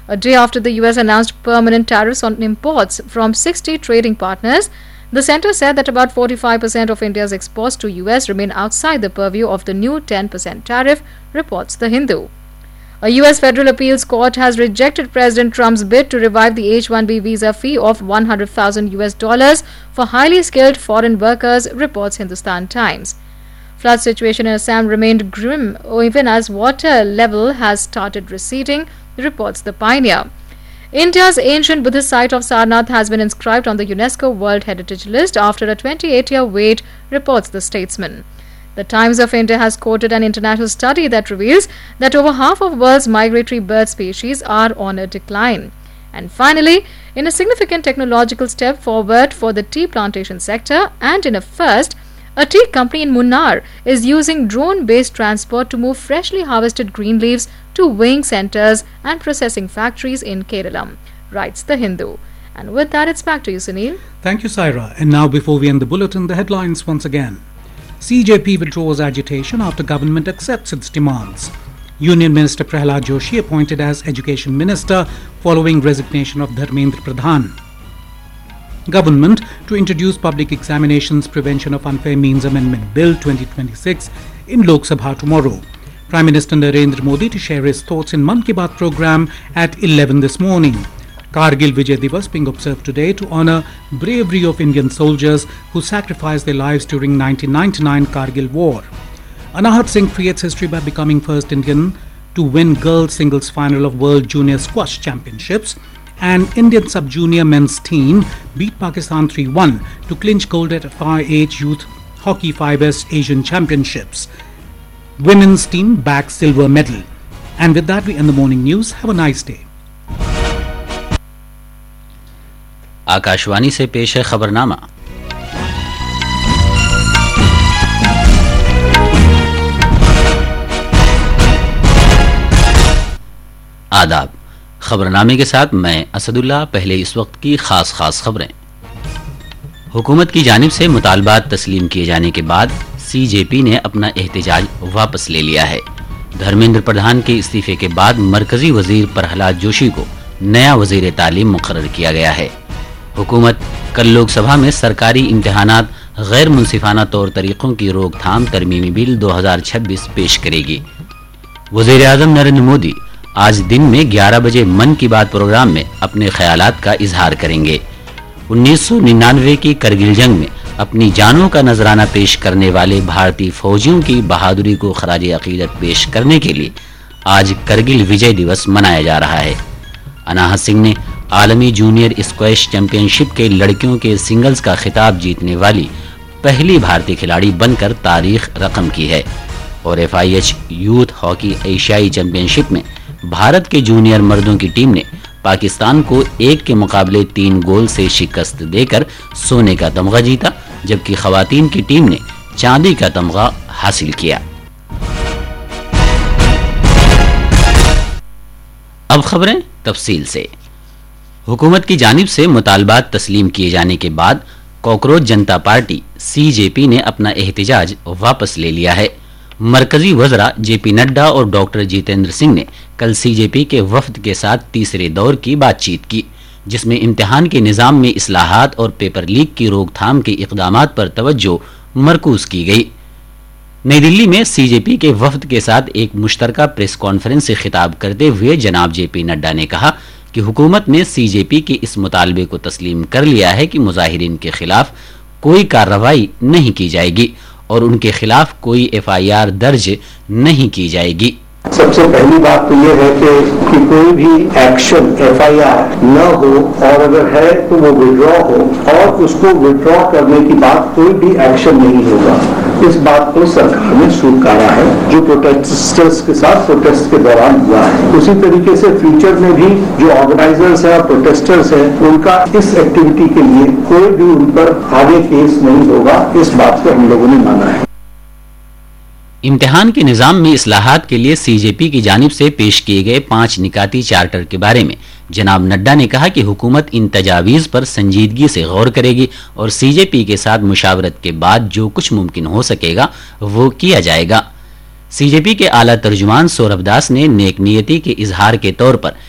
A day after the US announced permanent tariffs on imports from 60 trading partners, the center said that about 45% of India's exports to US remain outside the purview of the new 10% tariff, reports The Hindu. A US federal appeals court has rejected President Trump's bid to revive the H-1B visa fee of $100,000 for highly skilled foreign workers, reports Hindustan Times. Flood situation in Assam remained grim even as water level has started receding, reports The Pioneer. India's ancient Buddhist site of Sarnath has been inscribed on the UNESCO World Heritage List after a 28-year wait, reports The Statesman. The Times of India has quoted an international study that reveals that over half of the world's migratory bird species are on a decline. And finally, in a significant technological step forward for the tea plantation sector and in a first, a tea company in Munnar is using drone-based transport to move freshly harvested green leaves to weighing centres and processing factories in Kerala, writes The Hindu. And with that, it's back to you, Sunil. Thank you, Saira. And now, before we end the bulletin, the headlines once again. CJP withdraws agitation after government accepts its demands. Union Minister Prahlad Joshi appointed as Education Minister following resignation of Dharmendra Pradhan. Government to introduce Public Examinations Prevention of Unfair Means Amendment Bill 2026 in Lok Sabha tomorrow. Prime Minister Narendra Modi to share his thoughts in Mann Ki Baat program at 11 this morning. Kargil Vijay Divas being observed today to honour bravery of Indian soldiers who sacrificed their lives during 1999 Kargil War. Anahat Singh creates history by becoming first Indian to win girls singles final of World Junior Squash Championships. And Indian sub-junior men's team beat Pakistan 3-1 to clinch gold at FIH Youth Hockey 5S Asian Championships. Women's team bagged silver medal. And with that, we end the morning news. Have a nice day. Akashvani से पेश है खबरनामा। आदाब। खबरनामे के साथ मैं असदुल्ला। पहले इस वक्त की खास खबरें। हुकूमत की जानिब से मुतालबात तस्लीम किए जाने के बाद सीजेपी ने अपना एहतजाज वापस ले लिया है। धर्मेंद्र प्रधान के इस्तीफे के बाद मरकजी वजीर प्रहलाद जोशी को नया वजीर तालीम मुकर्रर किया गया है। हुकूमत कल लोकसभा में सरकारी इम्तिहानात गैर मुनसिफाना तौर तरीक़ों की रोकथाम तरमीमी बिल 2026 पेश करेगी। वज़ीर आज़म नरेंद्र मोदी आज दिन में 11 बजे मन की बात प्रोग्राम में अपने ख्यालात का इजहार करेंगे। 1999 की करगिल जंग में अपनी जानों का नजराना पेश करने वाले भारतीय फौजियों की बहादुरी को खराज अकीदत पेश करने के लिए आज करगिल विजय दिवस मनाया जा रहा है। अनाहत सिंह ने आलमी जूनियर स्क्वैश चैंपियनशिप के लड़कियों के सिंगल्स का खिताब जीतने वाली पहली भारतीय खिलाड़ी बनकर तारीख रकम की है और FIH यूथ हॉकी एशियाई चैंपियनशिप में भारत के जूनियर मर्दों की टीम ने पाकिस्तान को 1 के मुकाबले 3 गोल से शिकस्त देकर सोने का तमगा जीता, जबकि खवातीन की टीम ने चांदी का तमगा हासिल किया। अब खबरें तफसील से। हुकूमत की जानिब से मुतालबात तस्लीम किए जाने के बाद कॉकरोच जनता पार्टी CJP ने अपना एहतजाज वापस ले लिया है। मरकजी वज़रा JP नड्डा और डॉक्टर जितेंद्र सिंह ने कल CJP के वफद के साथ तीसरे दौर की बातचीत की, जिसमें इम्तिहान के निज़ाम में इस्लाहात और पेपर लीक की रोकथाम के इक़दामात पर तवज्जो मरकूज की गई। नई दिल्ली में CJP के वफद के साथ एक मुश्तरका प्रेस कॉन्फ्रेंस से खिताब करते हुए जनाब JP नड्डा ने कहा कि हुकूमत ने CJP के इस मुतालबे को तस्लीम कर लिया है कि मुजाहिरीन के खिलाफ कोई कार्रवाई नहीं की जाएगी और उनके खिलाफ कोई FIR दर्ज नहीं की जाएगी। सबसे पहली बात तो ये है कि कोई भी एक्शन FIR न हो और अगर है तो वो विड्रॉ हो और उसको विड्रॉ करने की बात कोई भी एक्शन नहीं होगा। इस बात को सरकार ने स्वीकारा है जो प्रोटेस्टर्स के साथ प्रोटेस्ट के दौरान हुआ है। उसी तरीके से फ्यूचर में भी जो ऑर्गेनाइजर्स हैं और प्रोटेस्टर्स हैं उनका इस एक्टिविटी के लिए कोई भी उन पर आगे केस नहीं होगा। इस बात को हम लोगों ने माना है। इम्तिहान के निज़ाम में इस्लाहात के लिए CJP की जानिब से पेश किए गए 5 निकाती चार्टर के बारे में जनाब नड्डा ने कहा कि हुकूमत इन तजावीज़ पर संजीदगी से गौर करेगी और CJP के साथ मुशावरत के बाद जो कुछ मुमकिन हो सकेगा वो किया जाएगा। CJP के आला तर्जुमान सौरभ दास ने नेक नियति के इजहार के तौर पर